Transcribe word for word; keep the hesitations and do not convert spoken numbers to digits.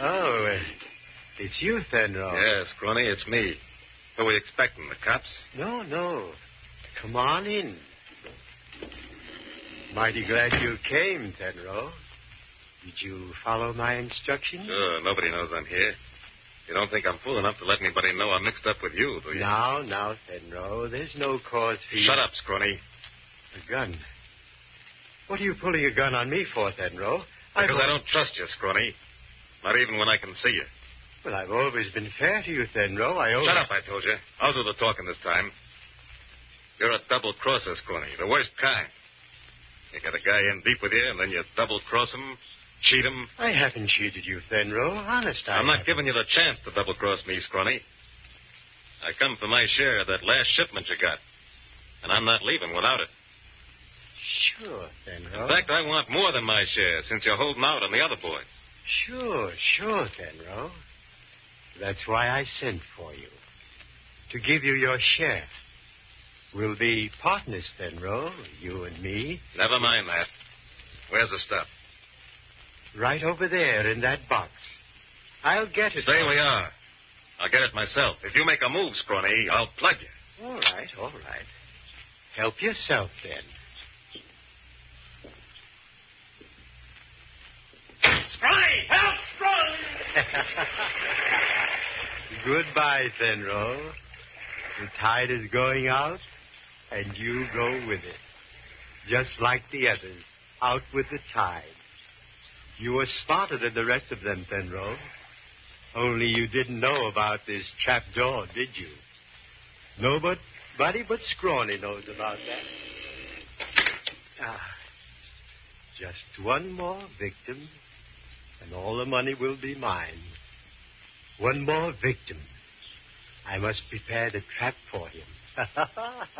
Oh, uh, it's you, Fenro. Yes, Scrawny, it's me. Who are we expecting, the cops? No, no. Come on in. Mighty glad you came, Fenro. Did you follow my instructions? Sure, nobody knows I'm here. You don't think I'm fool enough to let anybody know I'm mixed up with you, do you? Now, now, Fenro, there's no cause for you... Shut up, Scrawny. A gun? What are you pulling a gun on me for, Fenro? Because I don't trust you, Scrawny. Not even when I can see you. Well, I've always been fair to you, Fenro. I always... Shut up, I told you. I'll do the talking this time. You're a double-crosser, Scrawny. The worst kind. You got a guy in deep with you, and then you double-cross him, cheat him. I haven't cheated you, Fenro. Honest, I I'm not haven't. giving you the chance to double-cross me, Scrawny. I come for my share of that last shipment you got. And I'm not leaving without it. Sure, Fenro. In fact, I want more than my share, since you're holding out on the other boys. Sure, sure, Fenro. That's why I sent for you. To give you your share. We'll be partners, Fenro, you and me. Never mind that. Where's the stuff? Right over there in that box. I'll get it. Stay where you are. I'll get it myself. If you make a move, Scrawny, I'll plug you. All right, all right. Help yourself, then. Scrawny! Help! Scrawny! Goodbye, Fenro. The tide is going out, and you go with it. Just like the others, out with the tide. You were smarter than the rest of them, Fenro. Only you didn't know about this trap door, did you? Nobody but Scrawny knows about that. Ah, just one more victim, and all the money will be mine. One more victim. I must prepare the trap for him.